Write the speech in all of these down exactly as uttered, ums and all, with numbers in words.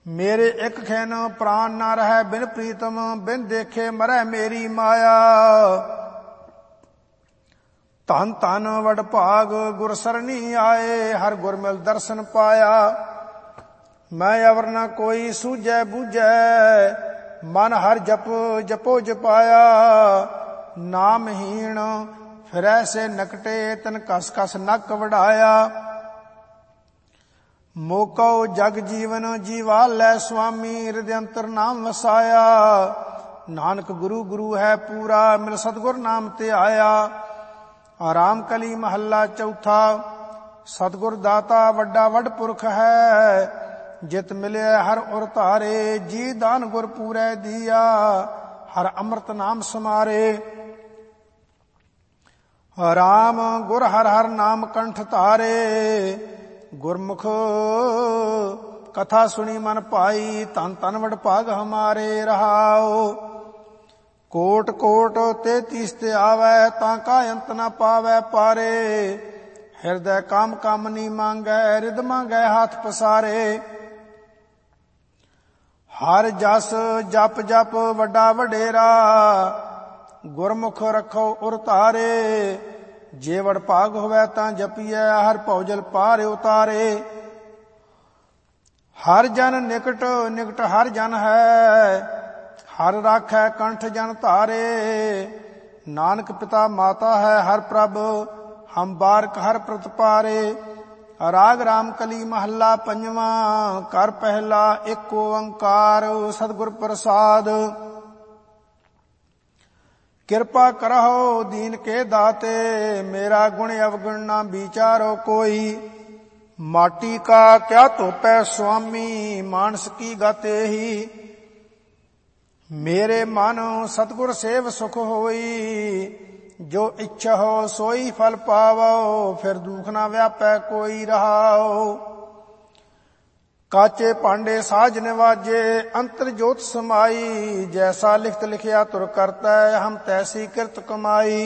मेरे एक खैन प्राण न रह बिन प्रीतम, बिन देखे मरै मेरी माया। धन धन वड भाग गुर सरनी आए, हर गुर मिल दर्शन पाया। मैं अवर न कोई सूझै बूझै, मन हर जप जपो जपाया। नामहीन फिरै से नकटे, तन कस कस नक वढ़ाया। मोको जग जीवन जीवालै, स्वामी हृदय अंतर नाम वसाया। नानक गुरु गुरु है पूरा, मिल सतगुर नाम ते आया। आराम कली महला चौथा। सतगुर दाता वड्डा वड पुरख है, जित मिले हर उर तारे। जी दान गुर पूरै दिया, हर अमृत नाम समारे। राम गुर हर हर नाम कंठ तारे, गुरमुख कथा सुनी मन पाई। तन तन वड भाग हमारे रहाओ। कोट कोट तेतीस ते आवे, ताका अंत न पावे पारे। हृदय काम कामनी मांगै, रिद मांगै हाथ पसारे। हर जस जप जप वड्डा वडेरा, गुरमुख रखो उर तारे। जे वड भाग होवै तां जपिए, हर भौजल पार उतारे। हर जन निकट निकट हर जन है, हर राखै कंठ जन धारे। नानक पिता माता है हर प्रभ, हम बारक हर प्रतपारे। राग राम कली महला पंजवा, कर पहला एक ओंकार। सतगुर प्रसाद। कृपा करहो दीन के दाते, मेरा गुण अवगुण ना विचारो कोई। माटी का क्या तोपै स्वामी, मानस की गाते ही। मेरे मन सतगुर सेव सुख होई, जो इच्छा हो सोई फल पावो। फिर दुख ना व्यापै कोई रहाओ। काचे पांडे साज निवाजे, अंतर जोत समाई। जैसा लिखत लिखिया तुर करतै, हम तैसी कृत कमाई।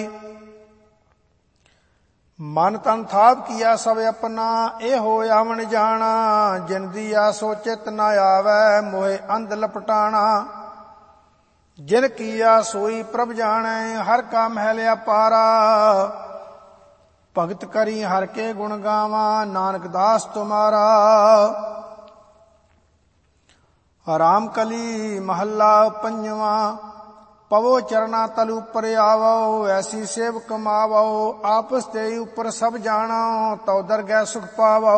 मन तन थाप किया सब अपना, ए हो आवन जाना। जिन दिया सो चित न आवै, मोहे अंध लपटाना। जिन किया सोई प्रभ जानै, हर का महल अपारा। भगत करी हर के गुण गावा, नानक दास तुम्हारा। राम कली महला पंजवा। पवो चरना तल उपर आवो, ऐसी सेव कमावो। आपस ते ऊपर सब जानो, तो दरगह सुख पावो।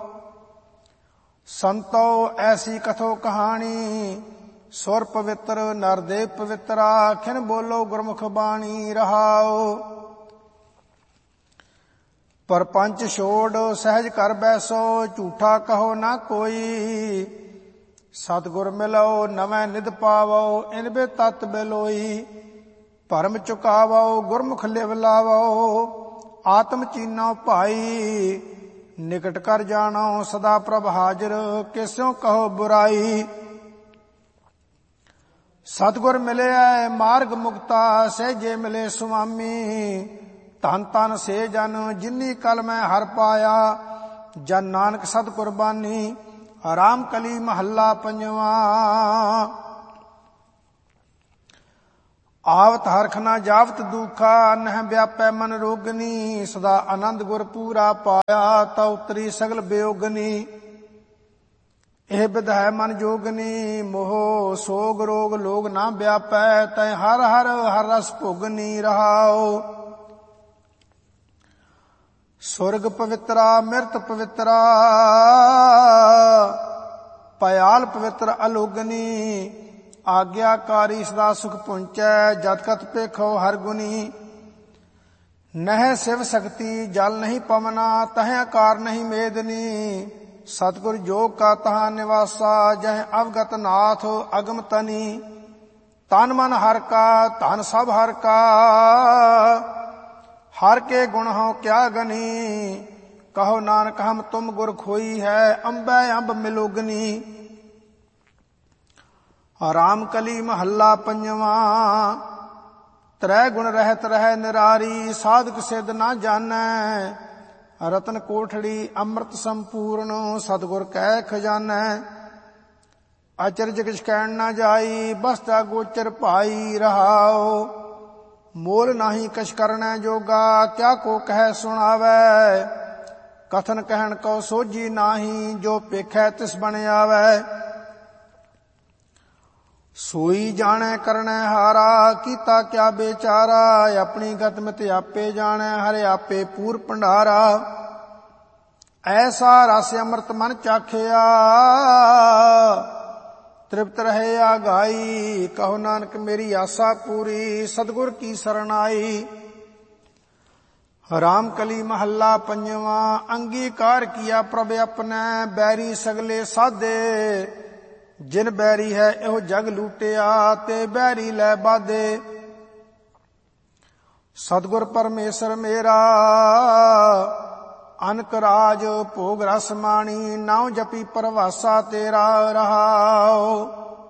संतो ऐसी कथो कहानी, सुर पवित्र नरदेव पवित्रा। खिन बोलो गुरमुख बाणी रहाओ। परपंच छोड़ सहज कर बैसो, झूठा कहो ना कोई। सतगुर मिलो नवै निध पावो, इनबे तत बिलोई। भरम चुकावो गुरमुख लिव लावो, आत्म चीनो भाई। निकट कर जानो सदा प्रभ हाजिर, किस्यों कहो बुराई। सतगुर मिले मार्ग मुक्ता, सहजे मिले सुआमी। धन धन से जन जिन्नी कल मैं हर पाया, जन नानक सत कुर्बानी। राम कली महला पंजवा। आवत हरख न जावत दुखा, नह व्यापै मन रोगनी। सदा आनंद गुर पूरा पाया, ता उतरी सगल बेयोगनी। एह बिध है मन जोगनी, मोह सोग रोग लोग ना व्यापै। तै हर हर हर रस भोगनी रहाओ। सुरग पवित्रा मिरत पवित्रा, पयाल पवित्र अलोगनी। आज्ञाकारी सदा सुख पुंचै, जतकत पेखो हर गुनी। नह शिव शक्ति जल नहीं पवना, तह आकार नहीं मेदनी। सतगुर जोग का तहाँ निवासा, जह अवगत नाथ अगम तनी। तन मन हर का धन सब हर का, हर के गुण हो क्या गनी। कहो नानक हम तुम गुर खोई है, अम्बै अम्ब मिलोगनी। राम कली महला पंजवा। त्रै गुण रहत रह निरारी, साधक सिद्ध ना जानै। रतन कोठड़ी अमृत संपूर्ण, सतगुर कै खजानै। ਅਚਰਜ ਕਿਛ ਕਹਿਣ ਨਾ ਜਾਈ, ਬਸਤਾ ਗੋਚਰ ਭਾਈ ਰਹਾਓ। ਮੋਲ ਨਾਹੀ ਕਛ ਕਰਨੈ ਜੋਗਾ, ਕਿਆ ਕੋ ਕਹਿ ਸੁਣਾਵੈ। ਕਥਨ ਕਹਿਣ ਕੋ ਸੋਝੀ ਨਾਹੀ, ਜੋ ਪੇਖੈ ਤਿਸ ਬਣ ਆਵੈ। ਸੋਈ ਜਾਣੈ ਕਰਨੈ ਹਾਰਾ, ਕੀਤਾ ਕਿਆ ਬੇਚਾਰਾ। ਆਪਣੀ ਗਤ ਮਿਤ ਆਪੇ ਜਾਣੈ, ਹਰਿ ਆਪੇ ਪੂਰ ਭੰਡਾਰਾ। ਐਸਾ ਰਸ ਅੰਮ੍ਰਿਤ ਮਨ ਚਾਖਿਆ, ਤ੍ਰਿਪਤ ਰਹੇ ਆਗਾਈ। ਕਹੋ ਨਾਨਕ ਮੇਰੀ ਆਸਾ ਪੂਰੀ, ਸਤਿਗੁਰ ਕੀ ਸਰਣ ਆਈ। ਰਾਮ ਕਲੀ ਮਹੱਲਾ ਪੰਜਵਾਂ। ਅੰਗੀਕਾਰ ਕੀਆ ਪ੍ਰਭ ਆਪਣੈ, ਬੈਰੀ ਸਗਲੇ ਸਾਧੇ। ਜਿਨ ਬੈਰੀ ਹੈ ਇਹੋ ਜਗ ਲੂਟਿਆ, ਤੇ ਬੈਰੀ ਲੈ ਬਾਧੇ। ਸਤਿਗੁਰ ਪਰਮੇਸ਼ਰ ਮੇਰਾ, ਅਨਕ ਰਾਜ ਭੋਗ ਰਸ ਮਾਣੀ। ਨਾਉ ਜਪੀ ਪਰਵਾਸਾ ਤੇਰਾ ਰਹਾਉ।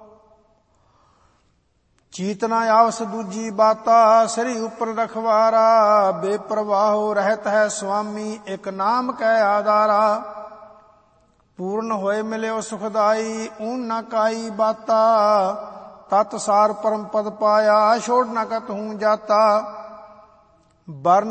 ਚੀਤ ਨਾ ਆਵਸ ਦੂਜੀ ਬਾਤਾ, ਸ੍ਰੀ ਉਪਰ ਰਖਵਾਰਾ। ਬੇਪਰਵਾਹੋ ਰਹਿਤ ਹੈ ਸੁਆਮੀ, ਇਕ ਨਾਮ ਕੈ ਆਧਾਰਾ। ਪੂਰਨ ਹੋਏ ਮਿਲਿਓ ਸੁਖਦਾਈ, ਊਨ ਨਾ ਕਾਈ ਬਾਤਾ। ਤਤ ਸਾਰ ਪਰਮ ਪਦ ਪਾਇਆ, ਛੋੜ ਨਾ ਕਤ ਹੂੰ ਜਾਤਾ। ਬਰਨ